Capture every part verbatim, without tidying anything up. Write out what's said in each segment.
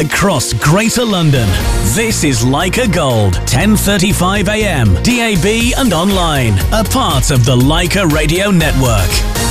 across Greater London. This is Leica Gold, ten thirty-five a m, D A B and online. A part of the Leica Radio Network.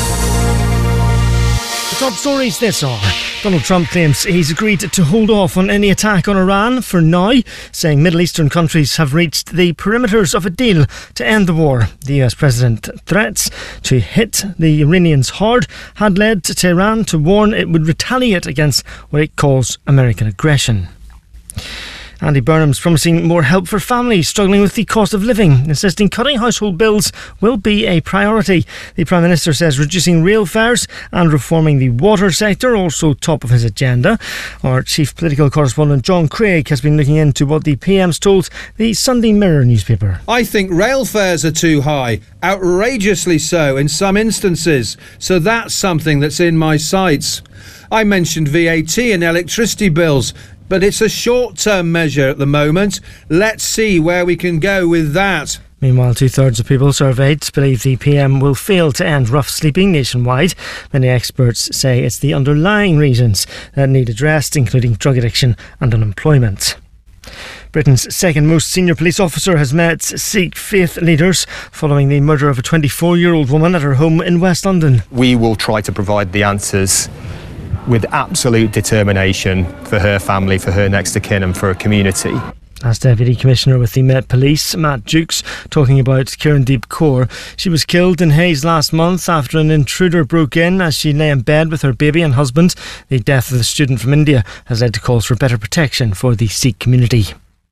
The top stories this hour. Donald Trump claims he's agreed to hold off on any attack on Iran for now, saying Middle Eastern countries have reached the perimeters of a deal to end the war. The U S president threats to hit the Iranians hard had led Tehran to warn it would retaliate against what it calls American aggression. Andy Burnham's promising more help for families struggling with the cost of living, insisting cutting household bills will be a priority. The Prime Minister says reducing rail fares and reforming the water sector also top of his agenda. Our chief political correspondent John Craig has been looking into what the P M's told the Sunday Mirror newspaper. I think rail fares are too high, outrageously so in some instances, so that's something that's in my sights. I mentioned V A T and electricity bills, but it's a short-term measure at the moment. Let's see where we can go with that. Meanwhile, two-thirds of people surveyed believe the P M will fail to end rough sleeping nationwide. Many experts say it's the underlying reasons that need addressed, including drug addiction and unemployment. Britain's second most senior police officer has met Sikh faith leaders following the murder of a twenty-four-year-old woman at her home in West London. We will try to provide the answers with absolute determination for her family, for her next of kin and for her community. As Deputy Commissioner with the Met Police, Matt Dukes, talking about Kirandeep Kaur. She was killed in Hayes last month after an intruder broke in as she lay in bed with her baby and husband. The death of the student from India has led to calls for better protection for the Sikh community.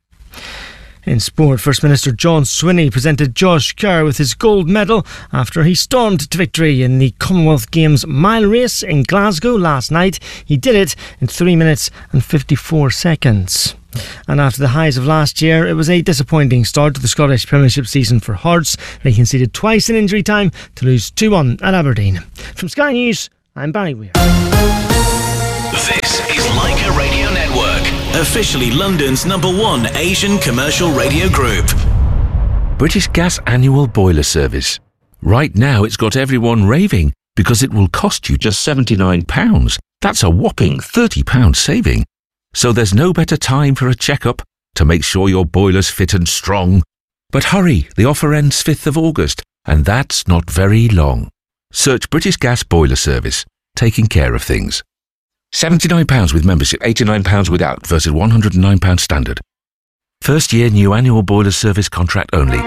In sport, First Minister John Swinney presented Josh Kerr with his gold medal after he stormed to victory in the Commonwealth Games mile race in Glasgow last night. He did it in three minutes and fifty-four seconds. And after the highs of last year, it was a disappointing start to the Scottish Premiership season for Hearts. They conceded twice in injury time to lose two one at Aberdeen. From Sky News, I'm Barry Weir. This is Leica Radio Network, officially London's number one Asian commercial radio group. British Gas annual boiler service. Right now it's got everyone raving because it will cost you just seventy-nine pounds. That's a whopping thirty pounds saving. So there's no better time for a checkup to make sure your boiler's fit and strong. But hurry, the offer ends fifth of August, and that's not very long. Search British Gas Boiler Service, taking care of things. seventy-nine pounds with membership, eighty-nine pounds without versus one hundred and nine pounds standard. First year new annual boiler service contract only.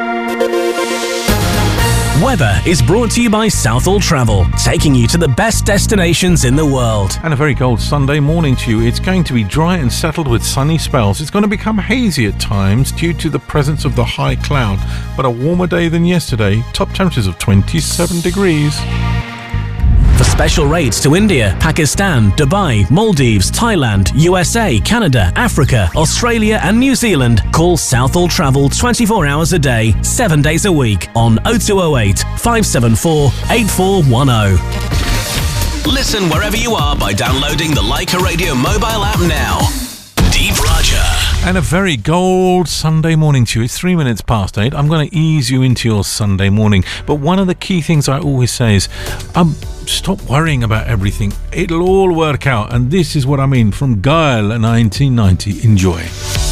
Weather is brought to you by Southall Travel, taking you to the best destinations in the world. And a very cold Sunday morning to you. It's going to be dry and settled with sunny spells. It's going to become hazy at times due to the presence of the high cloud, but a warmer day than yesterday. Top temperatures of twenty-seven degrees. For special rates to India, Pakistan, Dubai, Maldives, Thailand, U S A, Canada, Africa, Australia and New Zealand, call Southall Travel twenty-four hours a day, seven days a week on oh two oh eight, five seven four, eight four one oh. Listen wherever you are by downloading the Leica Radio mobile app now. Deep Raja. And a very gold Sunday morning to you. It's three minutes past eight. I'm going to ease you into your Sunday morning. But one of the key things I always say is, um, stop worrying about everything. It'll all work out. And this is what I mean from Guile nineteen ninety. Enjoy.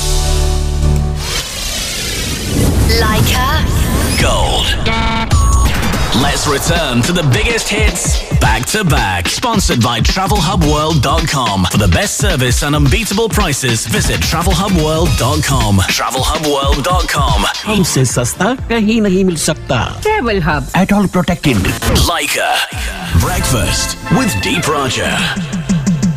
Leica Gold. Let's return to the biggest hits back to back. Sponsored by travel hub world dot com. For the best service and unbeatable prices, visit travel hub world dot com. travel hub world dot com. हमसे सस्ता कहीं नहीं मिल सकता. Travel Hub. At all protected. Leica. Breakfast with Deep Raja.